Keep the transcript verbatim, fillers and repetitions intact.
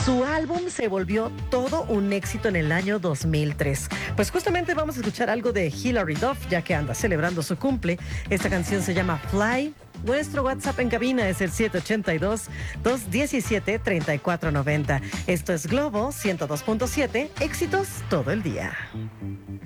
Su álbum se volvió todo un éxito en el año dos mil tres. Pues justamente vamos a escuchar algo de Hilary Duff, ya que anda celebrando su cumple. Esta canción se llama Fly. Nuestro WhatsApp en cabina es el siete ocho dos, dos uno siete, tres cuatro nueve cero. Esto es Globo ciento dos punto siete, éxitos todo el día.